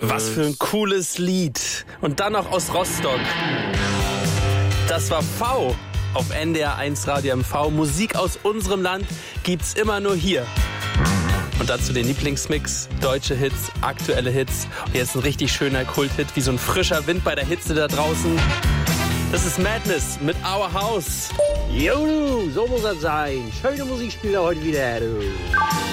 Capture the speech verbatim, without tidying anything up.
Was für ein cooles Lied. Und dann noch aus Rostock. Das war V auf N D R eins Radio M V. Musik aus unserem Land gibt's immer nur hier. Und dazu den Lieblingsmix, deutsche Hits, aktuelle Hits. Und jetzt ein richtig schöner Kulthit, wie so ein frischer Wind bei der Hitze da draußen. Das ist Madness mit Our House. Jo, so muss das sein. Schöne Musik spielt er heute wieder, du.